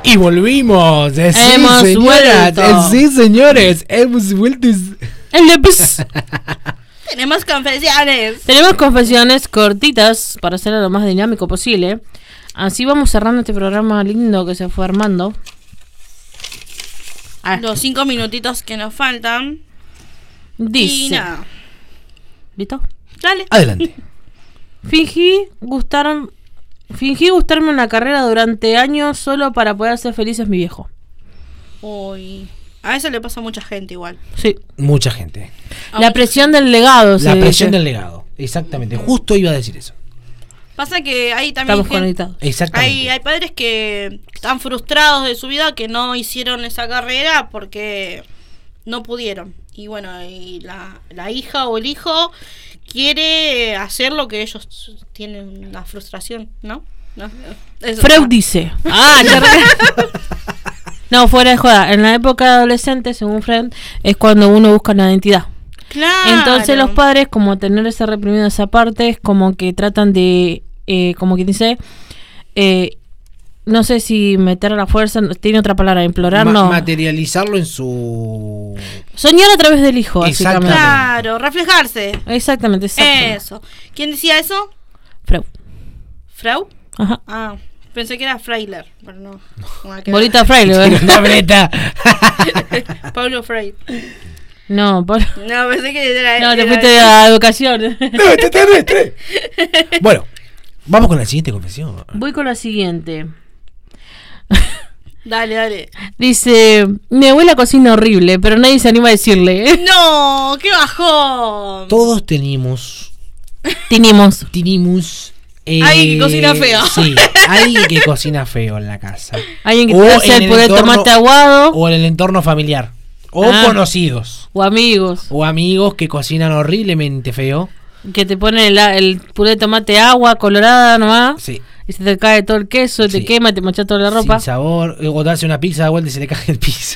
Y volvimos. Sí, Hemos señoras. vuelto. Sí, señores. Hemos vuelto. Tenemos confesiones. Tenemos confesiones cortitas para hacerlo lo más dinámico posible. Así vamos cerrando este programa lindo que se fue armando. Los 5 minutitos que nos faltan. Dice. Y nada. ¿Listo? Dale. Adelante. Fingí gustarme una carrera durante años solo para poder hacer felices mi viejo. Uy. A eso le pasa a mucha gente igual. Sí. Mucha gente. La presión del legado. La presión del legado. Exactamente. Justo iba a decir eso. Pasa que hay también Estamos conectados. Exactamente. hay padres que están frustrados de su vida, que no hicieron esa carrera porque no pudieron. Y bueno, y la hija o el hijo quiere hacer lo que ellos tienen, una frustración, ¿no? Eso Freud está. dice. No, fuera de joda. En la época de adolescente, según Freud, es cuando uno busca la identidad. Claro. Entonces los padres, como tener ese reprimido esa parte, es como que tratan de, como quien dice, no sé si meter a la fuerza, tiene otra palabra, implorar, no. Materializarlo en su... Soñar a través del hijo, básicamente. Exactamente. Claro, reflejarse. Exactamente. Eso. ¿Quién decía eso? Freud. ¿Freud? Ajá. Ah, pensé que era Freiler, pero no. Nada que Bolita Freud, ¿eh? Una breta. ver. Paulo Freire. No, No, pensé que era... no, te era- fuiste a educación. No, este terrestre. Bueno, vamos con la siguiente confesión. Voy con la siguiente. Dale. Dice, mi abuela cocina horrible, pero nadie se anima a decirle. ¡No! ¡Qué bajón! Todos tenemos... Tenemos. Alguien que cocina feo. Sí, alguien que cocina feo en la casa. Alguien que O te hace en el puré de entorno- tomate aguado. O en el entorno familiar. O conocidos. O amigos. O amigos que cocinan horriblemente feo. Que te ponen el puré de tomate agua colorada nomás. Sí. Y se te cae todo el queso, te Sí. quema, te mancha toda la ropa. Sin sabor. O darse una pizza de vuelta y se le cae el piso.